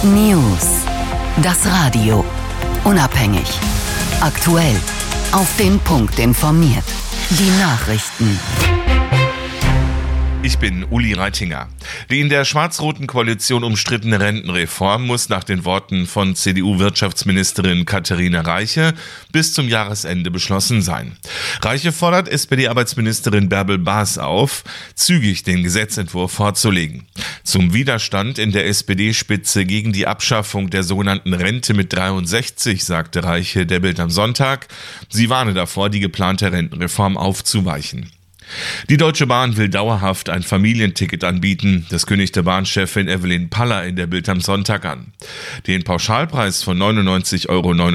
News. Das Radio. Unabhängig. Aktuell. Auf den Punkt informiert. Die Nachrichten. Ich bin Uli Reitinger. Die in der schwarz-roten Koalition umstrittene Rentenreform muss nach den Worten von CDU-Wirtschaftsministerin Katharina Reiche bis zum Jahresende beschlossen sein. Reiche fordert SPD-Arbeitsministerin Bärbel Baas auf, zügig den Gesetzentwurf vorzulegen. Zum Widerstand in der SPD-Spitze gegen die Abschaffung der sogenannten Rente mit 63 sagte Reiche der Bild am Sonntag, sie warne davor, die geplante Rentenreform aufzuweichen. Die Deutsche Bahn will dauerhaft ein Familienticket anbieten. Das kündigte Bahnchefin Evelyn Paller in der Bild am Sonntag an. Den Pauschalpreis von 99,99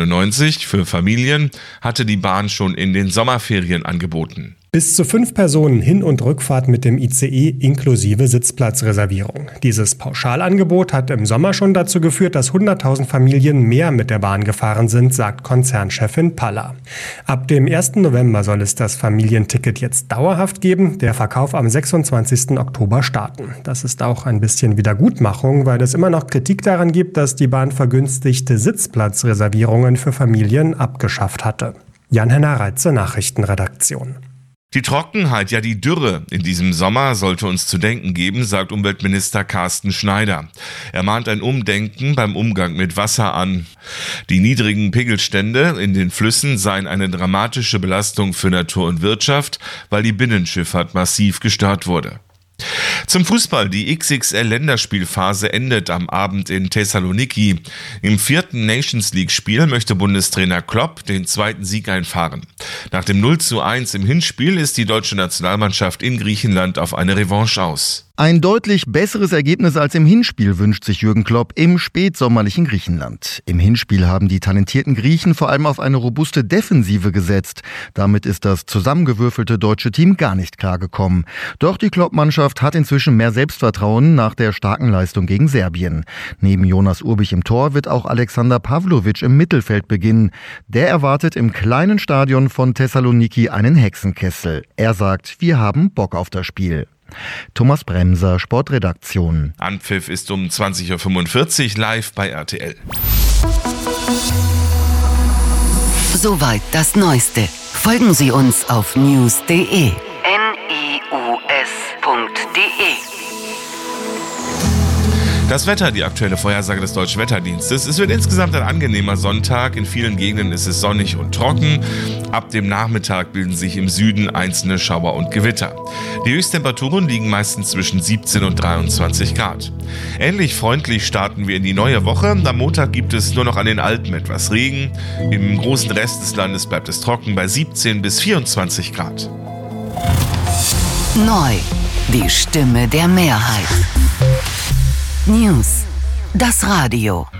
€ für Familien hatte die Bahn schon in den Sommerferien angeboten. Bis zu 5 Personen Hin- und Rückfahrt mit dem ICE inklusive Sitzplatzreservierung. Dieses Pauschalangebot hat im Sommer schon dazu geführt, dass 100.000 Familien mehr mit der Bahn gefahren sind, sagt Konzernchefin Paller. Ab dem 1. November soll es das Familienticket jetzt dauerhaft geben, der Verkauf am 26. Oktober starten. Das ist auch ein bisschen Wiedergutmachung, weil es immer noch Kritik daran gibt, dass die Bahn vergünstigte Sitzplatzreservierungen für Familien abgeschafft hatte. Jan-Henner Reitze, Nachrichtenredaktion. Die Trockenheit, ja die Dürre in diesem Sommer sollte uns zu denken geben, sagt Umweltminister Carsten Schneider. Er mahnt ein Umdenken beim Umgang mit Wasser an. Die niedrigen Pegelstände in den Flüssen seien eine dramatische Belastung für Natur und Wirtschaft, weil die Binnenschifffahrt massiv gestört wurde. Zum Fußball. Die XXL-Länderspielphase endet am Abend in Thessaloniki. Im 4. Nations-League-Spiel möchte Bundestrainer Klopp den zweiten Sieg einfahren. Nach dem 0:1 im Hinspiel ist die deutsche Nationalmannschaft in Griechenland auf eine Revanche aus. Ein deutlich besseres Ergebnis als im Hinspiel wünscht sich Jürgen Klopp im spätsommerlichen Griechenland. Im Hinspiel haben die talentierten Griechen vor allem auf eine robuste Defensive gesetzt. Damit ist das zusammengewürfelte deutsche Team gar nicht klargekommen. Doch die Klopp-Mannschaft hat inzwischen mehr Selbstvertrauen nach der starken Leistung gegen Serbien. Neben Jonas Urbich im Tor wird auch Alexander Pavlovic im Mittelfeld beginnen. Der erwartet im kleinen Stadion von Thessaloniki einen Hexenkessel. Er sagt, wir haben Bock auf das Spiel. Thomas Bremser, Sportredaktion. Anpfiff ist um 20:45 Uhr live bei RTL. Soweit das Neueste. Folgen Sie uns auf news.de. news.de. Das Wetter, die aktuelle Vorhersage des Deutschen Wetterdienstes. Es wird insgesamt ein angenehmer Sonntag. In vielen Gegenden ist es sonnig und trocken. Ab dem Nachmittag bilden sich im Süden einzelne Schauer und Gewitter. Die Höchsttemperaturen liegen meistens zwischen 17 und 23 Grad. Ähnlich freundlich starten wir in die neue Woche. Am Montag gibt es nur noch an den Alpen etwas Regen. Im großen Rest des Landes bleibt es trocken bei 17 bis 24 Grad. Neu. Die Stimme der Mehrheit. News. Das Radio.